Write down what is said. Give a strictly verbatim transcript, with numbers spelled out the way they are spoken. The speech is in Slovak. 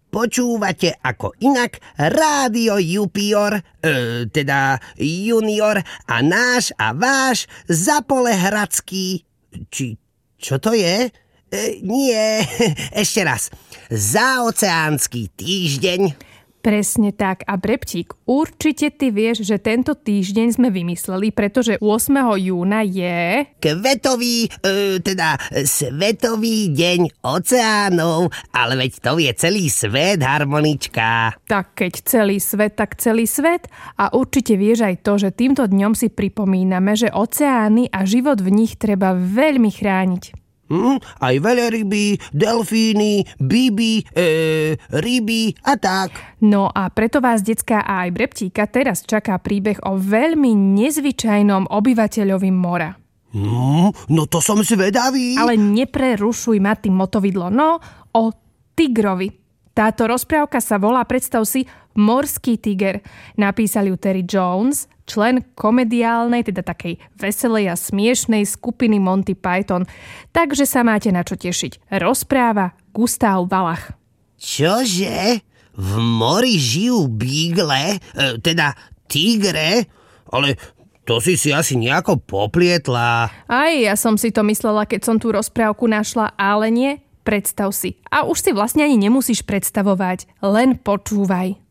Počúvate ako inak Rádio Jupior, e, teda Junior a náš a váš Zapoľehradský... Či čo to je? E, nie, ešte raz. Zaoceánsky týždeň. Presne tak. A Brepčík, určite ty vieš, že tento týždeň sme vymysleli, pretože ôsmeho júna je... Kvetový, e, teda Svetový deň oceánov, ale veď to je celý svet, harmonička. Tak keď celý svet, tak celý svet. A určite vieš aj to, že týmto dňom si pripomíname, že oceány a život v nich treba veľmi chrániť. Hm, aj veľryby, delfíny, biby, e, ryby a tak. No a preto vás, decká a aj Breptíka, teraz čaká príbeh o veľmi nezvyčajnom obyvateľovi mora. No, no to som zvedavý. Ale neprerušuj ma tým motovidlo. No, o tigrovi. Táto rozprávka sa volá, predstav si, Morský tiger. Napísal ju Terry Jones, člen komediálnej, teda takej veselej a smiešnej skupiny Monty Python. Takže sa máte na čo tešiť. Rozpráva Gustav Valach. Čože? V mori žijú bígle, e, teda tigre? Ale to si si asi nejako poplietla. Aj ja som si to myslela, keď som tú rozprávku našla, ale nie. Predstav si. A už si vlastne ani nemusíš predstavovať, len počúvaj.